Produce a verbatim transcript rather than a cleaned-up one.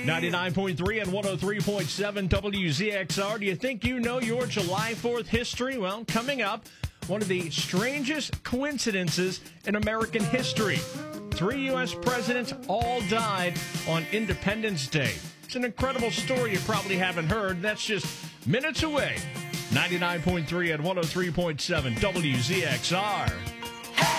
ninety-nine point three and one oh three point seven W Z X R. Do you think you know your July fourth history? Well, coming up, one of the strangest coincidences in American history. Three U S presidents all died on Independence Day. It's an incredible story you probably haven't heard. That's just minutes away. ninety-nine point three and one oh three point seven W Z X R.